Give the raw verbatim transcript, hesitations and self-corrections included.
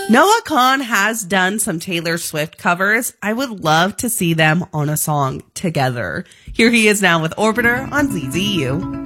Noah Kahan has done some Taylor Swift covers. I would love to see them on a song together. Here he is now with Orbiter on Z Z U.